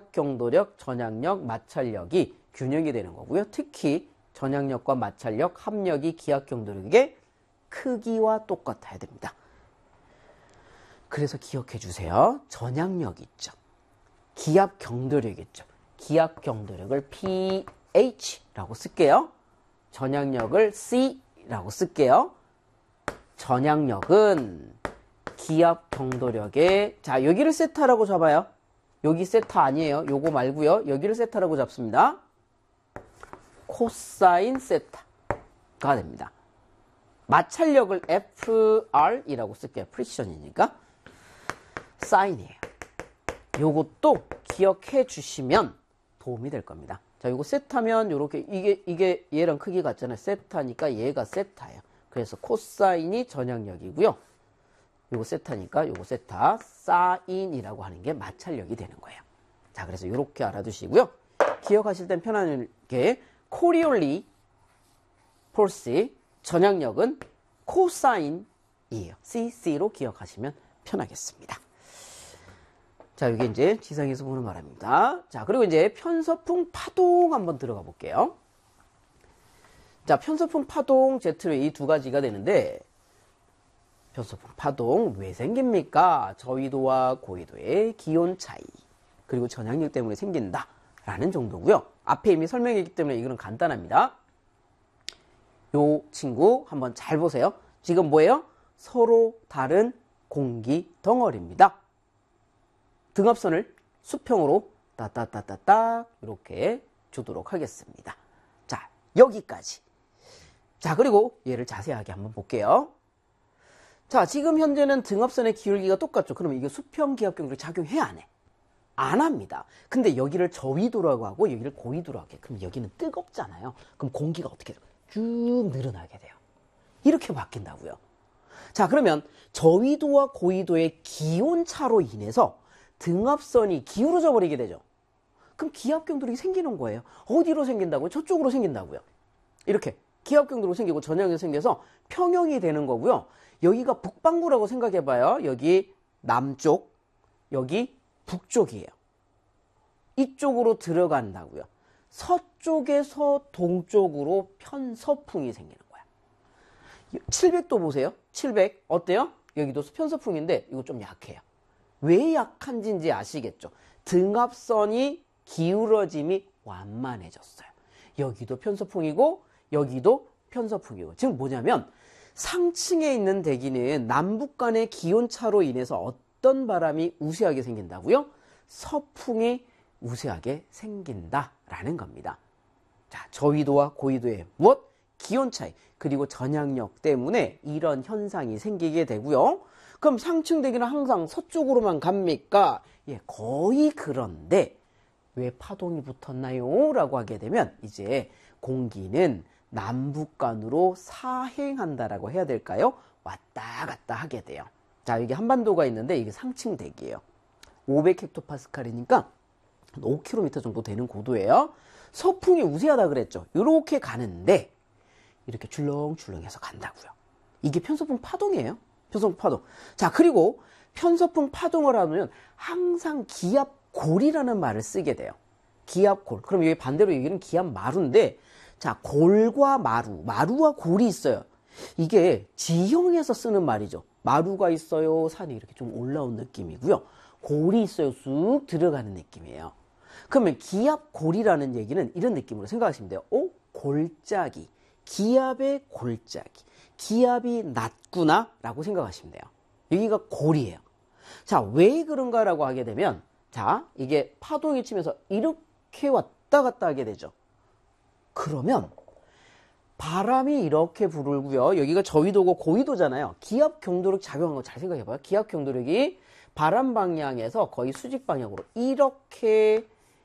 기압 경도력, 전향력, 마찰력이 균형이 되는 거고요. 특히 전향력과 마찰력, 합력이 기압 경도력의 크기와 똑같아야 됩니다. 그래서 기억해 주세요. 전향력 있죠. 기압 경도력 있죠. 기압 경도력을 pH라고 쓸게요. 전향력을 C라고 쓸게요. 전향력은 기압 경도력의, 자, 여기를 세타라고 잡아요. 여기 세타 아니에요. 요거 말고요. 여기를 세타라고 잡습니다. 코사인 세타가 됩니다. 마찰력을 FR이라고 쓸게요. 프리시전이니까. 사인이에요. 요것도 기억해 주시면 도움이 될 겁니다. 자, 요거 세타면 요렇게 이게 얘랑 크기 같잖아요. 세타니까 얘가 세타예요. 그래서 코사인이 전향력이고요. 요거 세타니까 요거 세타, 사인이라고 하는 게 마찰력이 되는 거예요. 자, 그래서 요렇게 알아두시고요. 기억하실 땐 편하게 코리올리 폴스 전향력은 코사인이에요. CC로 기억하시면 편하겠습니다. 자, 이게 이제 지상에서 보는 바람입니다. 자, 그리고 이제 편서풍 파동 한번 들어가 볼게요. 자, 편서풍 파동 Z로 이 두 가지가 되는데, 편서풍 파동 왜 생깁니까? 저위도와 고위도의 기온 차이, 그리고 전향력 때문에 생긴다 라는 정도고요. 앞에 이미 설명했기 때문에 이거는 간단합니다. 요 친구 한번 잘 보세요. 지금 뭐예요? 서로 다른 공기 덩어리입니다. 등압선을 수평으로 따따따따따 이렇게 주도록 하겠습니다. 자, 여기까지. 자, 그리고 얘를 자세하게 한번 볼게요. 자, 지금 현재는 등압선의 기울기가 똑같죠. 그러면 이게 수평 기압 경도력이 작용해 안 해? 안 합니다. 근데 여기를 저위도라고 하고 여기를 고위도라고 하게. 그럼 여기는 뜨겁잖아요. 그럼 공기가 어떻게 돼요? 쭉 늘어나게 돼요. 이렇게 바뀐다고요. 자, 그러면 저위도와 고위도의 기온 차로 인해서 등압선이 기울어져 버리게 되죠. 그럼 기압 경도력이 생기는 거예요. 어디로 생긴다고요? 저쪽으로 생긴다고요. 이렇게 기압 경도로 생기고 전향이 생겨서 평형이 되는 거고요. 여기가 북반구라고 생각해 봐요. 여기 남쪽, 여기 북쪽이에요. 이쪽으로 들어간다고요. 서쪽에서 동쪽으로 편서풍이 생기는 거야. 700도 보세요. 700 어때요? 여기도 편서풍인데 이거 좀 약해요. 왜 약한지 아시겠죠? 등압선이 기울어짐이 완만해졌어요. 여기도 편서풍이고 여기도 편서풍이고. 지금 뭐냐면 상층에 있는 대기는 남북 간의 기온차로 인해서 어떤 바람이 우세하게 생긴다고요? 서풍이 우세하게 생긴다라는 겁니다. 자, 저위도와 고위도의 무엇? 기온 차이, 그리고 전향력 때문에 이런 현상이 생기게 되고요. 그럼 상층 대기는 항상 서쪽으로만 갑니까? 예, 거의 그런데 왜 파동이 붙었나요? 라고 하게 되면 이제 공기는 남북간으로 사행한다라고 해야 될까요? 왔다 갔다 하게 돼요. 자, 여기 한반도가 있는데 이게 상층 대기예요. 500헥토파스칼이니까 5km 정도 되는 고도예요. 서풍이 우세하다 그랬죠. 이렇게 가는데 이렇게 출렁출렁해서 간다고요. 이게 편서풍 파동이에요. 편서풍 파동. 자, 그리고 편서풍 파동을 하면 항상 기압골이라는 말을 쓰게 돼요. 기압골. 그럼 여기 반대로 여기는 기압마루인데, 자, 골과 마루, 마루와 골이 있어요. 이게 지형에서 쓰는 말이죠. 마루가 있어요. 산이 이렇게 좀 올라온 느낌이고요. 골이 있어요. 쑥 들어가는 느낌이에요. 그러면 기압골이라는 얘기는 이런 느낌으로 생각하시면 돼요. 골짜기. 기압의 골짜기. 기압이 낮구나 라고 생각하시면 돼요. 여기가 골이에요. 자, 왜 그런가라고 하게 되면, 자, 이게 파동이 치면서 이렇게 왔다 갔다 하게 되죠. 그러면 바람이 이렇게 불고요. 여기가 저위도고 고위도잖아요. 기압 경도력 작용한 거 잘 생각해 봐요. 기압 경도력이 바람 방향에서 거의 수직 방향으로 이렇게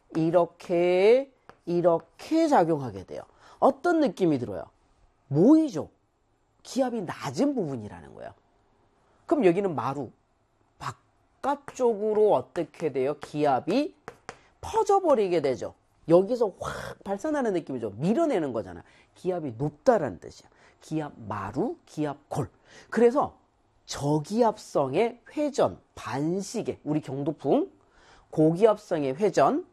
작용하게 돼요. 어떤 느낌이 들어요? 모이죠. 기압이 낮은 부분이라는 거예요. 그럼 여기는 마루, 바깥쪽으로 어떻게 돼요? 기압이 퍼져버리게 되죠. 여기서 확 발산하는 느낌이죠. 밀어내는 거잖아. 기압이 높다라는 뜻이야. 기압 마루, 기압 골. 그래서 저기압성의 회전, 반시계, 우리 경도풍, 고기압성의 회전,